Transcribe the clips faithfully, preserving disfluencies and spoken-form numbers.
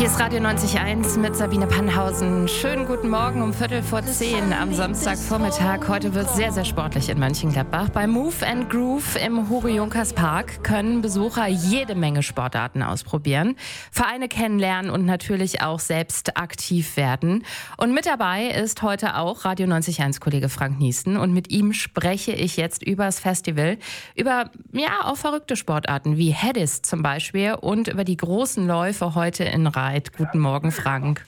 Hier ist Radio neunzig Komma eins mit Sabine Pannhausen. Schönen guten Morgen um Viertel vor zehn am Samstagvormittag. Heute wird sehr, sehr sportlich in Mönchengladbach. Bei Move and Groove im Hugo Junkers Park können Besucher jede Menge Sportarten ausprobieren, Vereine kennenlernen und natürlich auch selbst aktiv werden. Und mit dabei ist heute auch Radio neunzig Komma eins-Kollege Frank Niesten. Und mit ihm spreche ich jetzt über das Festival, über ja auch verrückte Sportarten wie Heddis zum Beispiel und über die großen Läufe heute in Reit. Guten Morgen, Frank.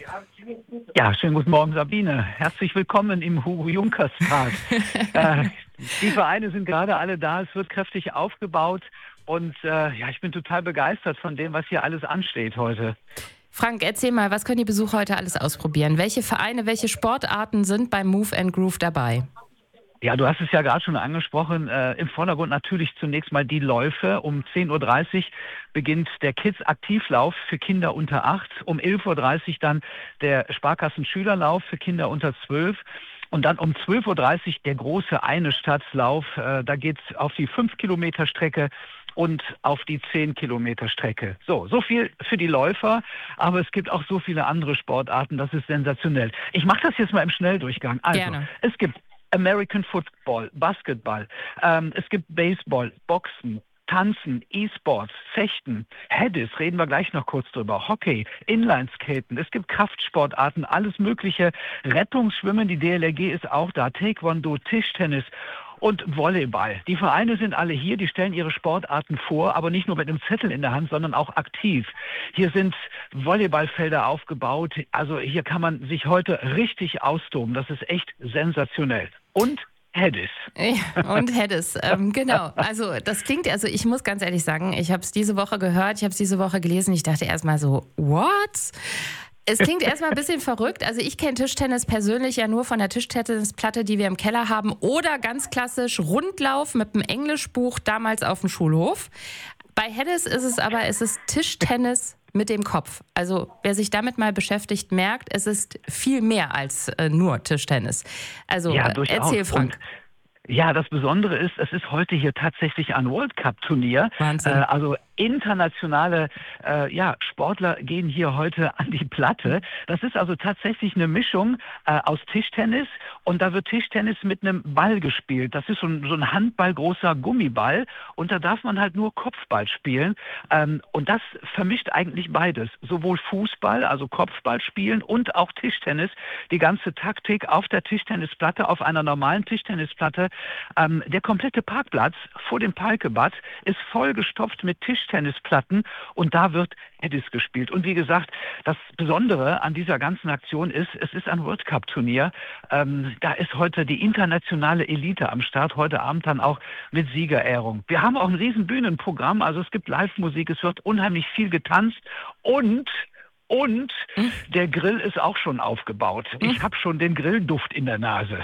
Ja, schönen guten Morgen, Sabine. Herzlich willkommen im Hugo Junkers Park. äh, die Vereine sind gerade alle da, es wird kräftig aufgebaut und äh, ja, ich bin total begeistert von dem, was hier alles ansteht heute. Frank, erzähl mal, was können die Besucher heute alles ausprobieren? Welche Vereine, welche Sportarten sind beim Move and Groove dabei? Ja, du hast es ja gerade schon angesprochen. Äh, Im Vordergrund natürlich zunächst mal die Läufe. Um zehn Uhr dreißig beginnt der Kids-Aktivlauf für Kinder unter acht. Um elf Uhr dreißig dann der Sparkassen-Schülerlauf für Kinder unter zwölf. Und dann um zwölf Uhr dreißig der große Eine-Stadt-Lauf. Äh, da geht's auf die fünf Kilometer Strecke und auf die zehn Kilometer Strecke. So, so viel für die Läufer, aber es gibt auch so viele andere Sportarten, das ist sensationell. Ich mache das jetzt mal im Schnelldurchgang. Also, Gerne. Es gibt American Football, Basketball, ähm, es gibt Baseball, Boxen, Tanzen, E-Sports, Fechten, Heddis, reden wir gleich noch kurz drüber, Hockey, Inlineskaten, es gibt Kraftsportarten, alles mögliche, Rettungsschwimmen, die D L R G ist auch da, Taekwondo, Tischtennis und Volleyball. Die Vereine sind alle hier, die stellen ihre Sportarten vor, aber nicht nur mit einem Zettel in der Hand, sondern auch aktiv. Hier sind Volleyballfelder aufgebaut, also hier kann man sich heute richtig austoben, das ist echt sensationell. Und Heddis. Ja, und Heddis, ähm, genau. Also das klingt, also ich muss ganz ehrlich sagen, ich habe es diese Woche gehört, ich habe es diese Woche gelesen, ich dachte erstmal so, what? Es klingt erstmal ein bisschen verrückt. Also ich kenne Tischtennis persönlich ja nur von der Tischtennisplatte, die wir im Keller haben. Oder ganz klassisch Rundlauf mit einem Englischbuch damals auf dem Schulhof. Bei Heddis ist es aber, es ist Tischtennis mit dem Kopf. Also wer sich damit mal beschäftigt, merkt, es ist viel mehr als äh, nur Tischtennis. Also ja, äh, erzähl, Frank. Und ja, das Besondere ist, es ist heute hier tatsächlich ein World Cup Turnier. Wahnsinn. Äh, also internationale äh, ja, Sportler gehen hier heute an die Platte. Das ist also tatsächlich eine Mischung äh, aus Tischtennis und da wird Tischtennis mit einem Ball gespielt. Das ist so ein, so ein handballgroßer Gummiball und da darf man halt nur Kopfball spielen. Ähm, und das vermischt eigentlich beides. Sowohl Fußball, also Kopfball spielen und auch Tischtennis. Die ganze Taktik auf der Tischtennisplatte, auf einer normalen Tischtennisplatte. Ähm, der komplette Parkplatz vor dem Palkebad ist vollgestopft mit Tischtennisplatten und da wird Heddis gespielt. Und wie gesagt, das Besondere an dieser ganzen Aktion ist, es ist ein World Cup Turnier. Ähm, da ist heute die internationale Elite am Start, heute Abend dann auch mit Siegerehrung. Wir haben auch ein riesen Bühnenprogramm, also es gibt Live-Musik, es wird unheimlich viel getanzt und Und der Grill ist auch schon aufgebaut. Ich habe schon den Grillduft in der Nase.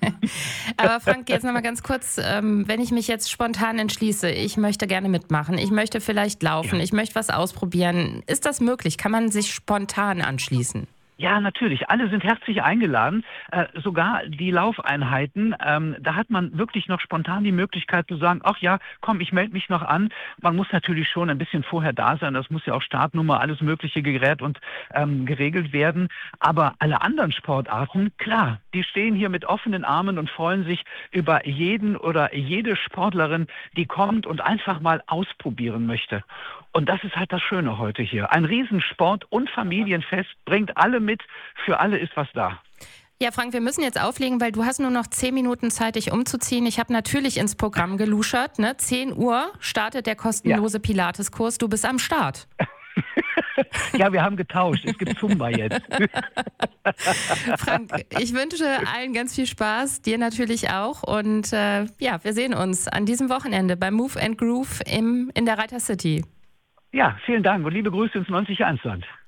Aber Frank, jetzt nochmal ganz kurz, ähm, wenn ich mich jetzt spontan entschließe, ich möchte gerne mitmachen, ich möchte vielleicht laufen, ja. ich möchte was ausprobieren. Ist das möglich? Kann man sich spontan anschließen? Ja, natürlich. Alle sind herzlich eingeladen. Äh, sogar die Laufeinheiten, ähm, da hat man wirklich noch spontan die Möglichkeit zu sagen, ach ja, komm, ich melde mich noch an. Man muss natürlich schon ein bisschen vorher da sein. Das muss ja auch Startnummer, alles mögliche gerät und ähm, geregelt werden. Aber alle anderen Sportarten, klar, die stehen hier mit offenen Armen und freuen sich über jeden oder jede Sportlerin, die kommt und einfach mal ausprobieren möchte. Und das ist halt das Schöne heute hier. Ein Riesensport- und Familienfest bringt alle mit. Für alle ist was da. Ja, Frank, wir müssen jetzt auflegen, weil du hast nur noch zehn Minuten Zeit, dich umzuziehen. Ich habe natürlich ins Programm geluschert. Ne? zehn Uhr startet der kostenlose ja. Pilates-Kurs. Du bist am Start. Ja, wir haben getauscht. Es gibt Zumba jetzt. Frank, ich wünsche allen ganz viel Spaß, dir natürlich auch. Und äh, ja, wir sehen uns an diesem Wochenende beim Move and Groove im, in der Reiter City. Ja, vielen Dank und liebe Grüße ins neunzig Komma eins Land.